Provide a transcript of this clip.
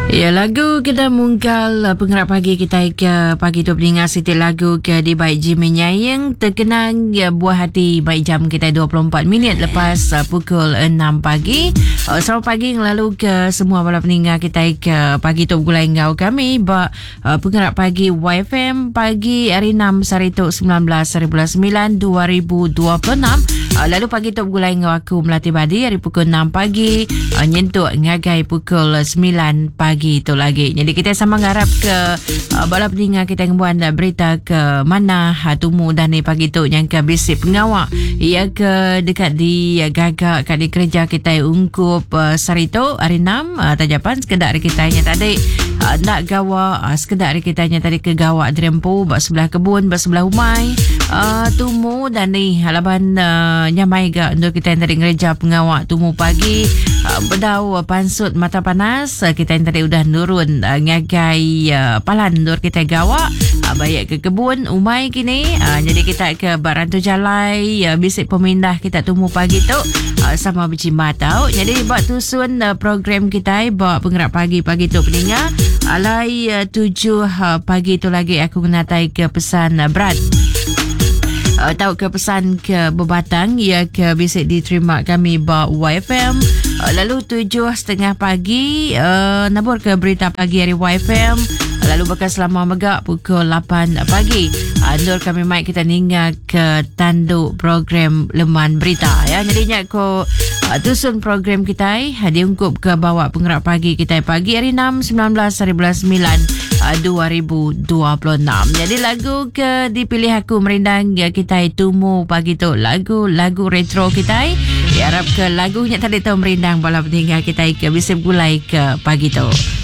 Ya, lagu kita mungkal penggerak pagi kita ke pagi tu peningat siti lagu ke di baik Jimmy Nyayeng terkenang ya, buah hati baik jam kita 24 minit lepas pukul 6 pagi. Selamat pagi yang lalu ke semua para peningat kita ke pagi tu gulai ngau kami ba penggerak pagi YFM pagi hari 6 Sarituk 19/9 2026. Lalu pagi tu gulai ngau aku melatih badi hari pukul 6 pagi nyentuk ngagai pukul 9 pagi itu lagi. Jadi kita sama ngarap ke bala peningat kita ngebuan berita ke mana tumu dan ni pagi tu yang ke bisip pengawak ia ke dekat di gagak kat di kerja kita ungkup Sarito hari 6 tajapan sekedar kita nya tadi nak gawa sekedar kita nya tadi ke gawak drempo bak sebelah kebun bak sebelah umai tumu dan ni halaban nyamai ga untuk kita yang tadi ngereja pengawak tumu pagi bedau pansut mata panas kita yang tadi udah nurun ngagai palan dur kita gawak bayak ke kebun umai kini jadi kita ke Barantu Jalai bisik pemindah kita tumu pagi tu sama bercimat tau. Jadi buat tusun program kita buat penggerak pagi-pagi tu peningat alai 7 pagi tu lagi aku menatai ke pesan berat tahu ke pesan ke Bebatang ia ke bisik diterima kami ba YFM. Lalu 7:30 pagi nabur ke berita pagi hari YFM. Lalu bakal selama megak pukul 8 pagi Nur kami mic kita ninggal ke tanduk program Leman Berita ya. Jadinya ko tusun program kita diungkup ke bawah penggerak pagi kita pagi hari 6 19/9 2026. Jadi lagu ke dipilih aku merindang ya kita tumu pagi tu lagu retro kita diharap ke lagunya tadi tahu merindang bala pentinggal kita ke bisip gulai ke pagi tu.